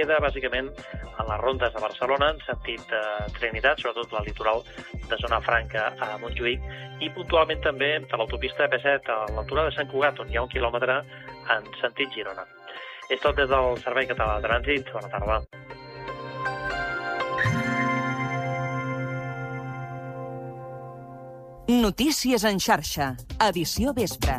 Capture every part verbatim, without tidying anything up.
queda bàsicament en les rondes de Barcelona, en sentit de Trinitat, sobretot la litoral de Zona Franca a Montjuïc, i puntualment també de l'autopista B set a l'altura de Sant Cugat, on hi ha un quilòmetre en sentit Girona. És tot des del Servei Català de Trànsit. Bona tarda. Notícies en xarxa, edició vespre.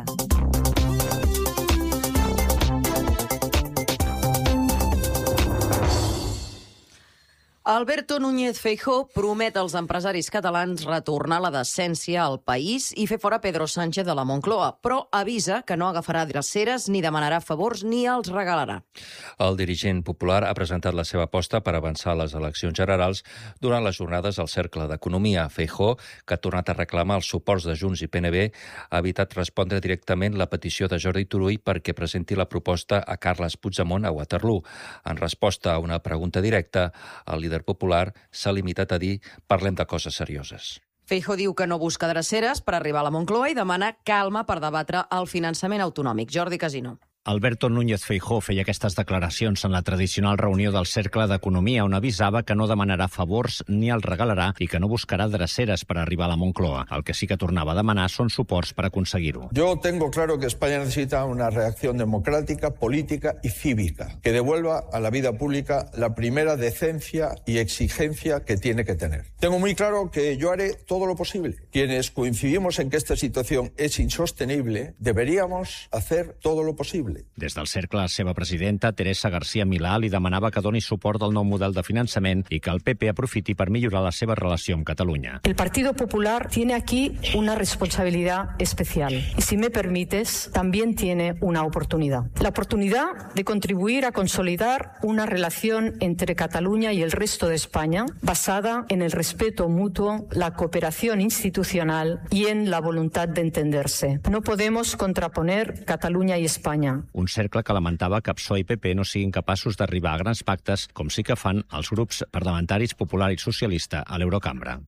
Alberto Núñez Feijóo promet als empresaris catalans retornar la decència al país i fer fora Pedro Sánchez de la Moncloa, però avisa que no agafarà dreceres ni demanarà favors ni els regalarà. El dirigent popular ha presentat la seva aposta per avançar a les eleccions generals durant les jornades al Cercle d'Economia. Feijóo, que ha tornat a reclamar els suports de Junts i P N B, ha evitat respondre directament la petició de Jordi Turull perquè presenti la proposta a Carles Puigdemont a Waterloo. En resposta a una pregunta directa, el líder popular s'ha limitat a dir «parlem de coses serioses». Feijóo diu que no busca dreceres per arribar a la Moncloa i demana calma per debatre el finançament autonòmic. Jordi Casino. Alberto Núñez Feijóo feia aquestes declaracions en la tradicional reunió del Cercle d'Economia, on avisava que no demanarà favors ni els regalarà i que no buscarà dreceres per arribar a la Moncloa. El que sí que tornava a demanar són suports per aconseguir-ho. Yo tengo claro que España necesita una reacción democrática, política y cívica que devuelva a la vida pública la primera decencia y exigencia que tiene que tener. Tengo muy claro que yo haré todo lo posible. Quienes coincidimos en que esta situación es insostenible, deberíamos hacer todo lo posible. Des del Cercle, la seva presidenta, Teresa García Milà, li demanava que doni suport al nou model de finançament i que el P P aprofiti per millorar la seva relació amb Catalunya. El Partido Popular tiene aquí una responsabilidad especial y, si me permites, también tiene una oportunidad. La oportunidad de contribuir a consolidar una relación entre Cataluña y el resto de España basada en el respeto mutuo, la cooperación institucional y en la voluntad de entenderse. No podemos contraponer Cataluña y España. Un cercle que lamentava que P S O E i P P no siguin capaços d'arribar a grans pactes, com sí que fan els grups parlamentaris Popular i Socialista a l'Eurocambra.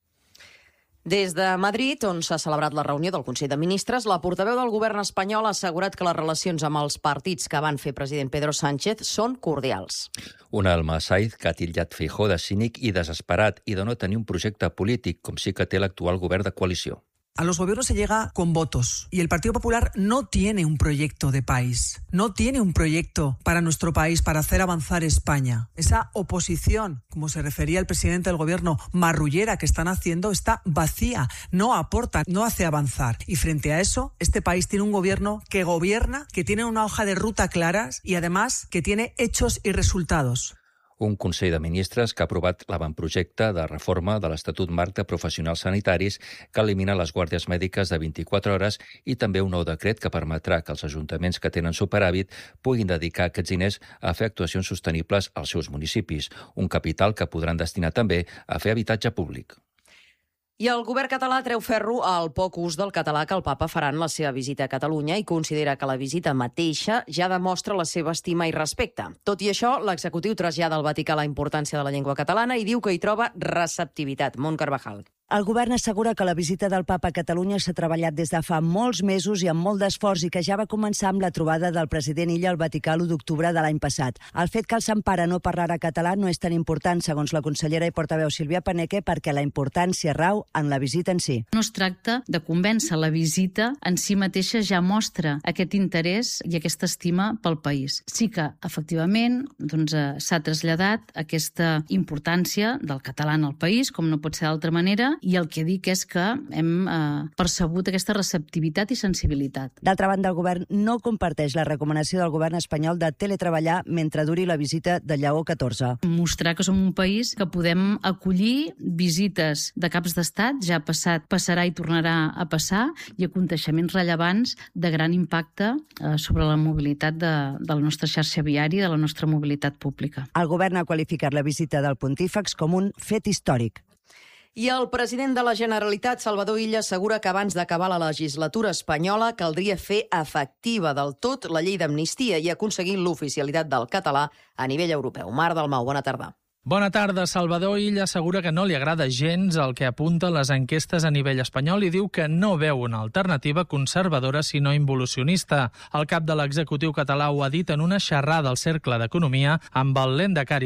Des de Madrid, on s'ha celebrat la reunió del Consell de Ministres, la portaveu del govern espanyol ha assegurat que les relacions amb els partits que van fer president Pedro Sánchez són cordials. Una Alma Saiz que ha titllat Feijóo de cínic i desesperat i de no tenir un projecte polític, com sí que té l'actual govern de coalició. A los gobiernos se llega con votos y el Partido Popular no tiene un proyecto de país, no tiene un proyecto para nuestro país, para hacer avanzar España. Esa oposición, como se refería el presidente del gobierno, marrullera que están haciendo, está vacía, no aporta, no hace avanzar. Y frente a eso, este país tiene un gobierno que gobierna, que tiene una hoja de ruta claras y además que tiene hechos y resultados. Un Consell de Ministres que ha aprovat l'avantprojecte de reforma de l'Estatut Marc de Professionals Sanitaris que elimina les guàrdies mèdiques de vint-i-quatre hores i també un nou decret que permetrà que els ajuntaments que tenen superàvit puguin dedicar aquests diners a fer actuacions sostenibles als seus municipis, un capital que podran destinar també a fer habitatge públic. I el govern català treu ferro al poc ús del català que el papa farà en la seva visita a Catalunya i considera que la visita mateixa ja demostra la seva estima i respecte. Tot i això, l'executiu trasllada al Vaticà la importància de la llengua catalana i diu que hi troba receptivitat. Mont Carvajal. El govern assegura que la visita del papa a Catalunya s'ha treballat des de fa molts mesos i amb molt d'esforç i que ja va començar amb la trobada del president Illa al Vaticà l'u d'octubre de l'any passat. El fet que el Sant Pare no parlara català no és tan important, segons la consellera i portaveu Sílvia Paneque, perquè la importància rau en la visita en si. No es tracta de convèncer, la visita en si mateixa ja mostra aquest interès i aquesta estima pel país. Sí que, efectivament, doncs, s'ha traslladat aquesta importància del català en el país, com no pot ser d'altra manera, i el que dic és que hem eh, percebut aquesta receptivitat i sensibilitat. D'altra banda, el govern no comparteix la recomanació del govern espanyol de teletreballar mentre duri la visita de Lleó catorze. Mostrar que som un país que podem acollir visites de caps d'estat, ja ha passat, passarà i tornarà a passar, i aconteixements rellevants de gran impacte eh, sobre la mobilitat de, de la nostra xarxa viària i de la nostra mobilitat pública. El govern ha qualificat la visita del pontífex com un fet històric. I el president de la Generalitat, Salvador Illa, assegura que abans d'acabar la legislatura espanyola caldria fer efectiva del tot la llei d'amnistia i aconseguir l'oficialitat del català a nivell europeu. Mar Dalmau, bona tarda. Bona tarda. Salvador Illa assegura que no li agrada gens el que apunta les enquestes a nivell espanyol i diu que no veu una alternativa conservadora sinó involucionista. El cap de l'executiu català ho ha dit en una xerrada al Cercle d'Economia amb el lehendakari